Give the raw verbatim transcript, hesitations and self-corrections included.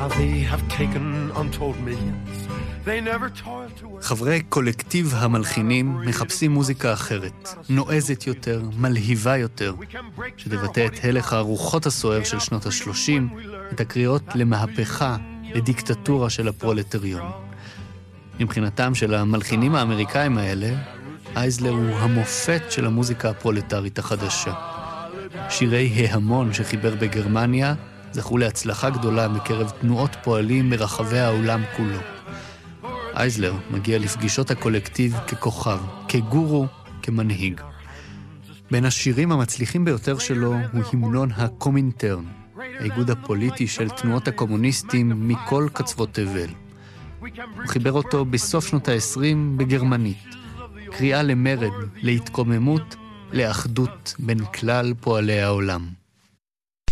how they have taken untold millions. They never toiled to work. חברי קולקטיב המלחינים מחפשים מוזיקה אחרת, נועזת יותר, מלהיבה יותר, שתבטא את הלך הרוחות הסוער של שנות ה-שלושים, את הקריאות למהפכה, לדיקטטורה של הפרולטריון. מבחינתם של המלחינים האמריקאים האלה, אייזלר הוא המופת של המוזיקה הפרולטרית החדשה. שירי ההמון שחיבר בגרמניה זכו להצלחה גדולה מקרב תנועות פועלים מרחבי העולם כולו. אייזלר מגיע לפגישות הקולקטיב ככוכב, כגורו, כמנהיג. בין השירים המצליחים ביותר שלו הוא המנון הקומינטרן, האיגוד הפוליטי של תנועות הקומוניסטים מכל קצוות תבל. הוא חיבר אותו בסוף שנות ה-עשרים בגרמנית, קריאה למרד, להתקוממות, לאחדות בין כלל פועלי העולם.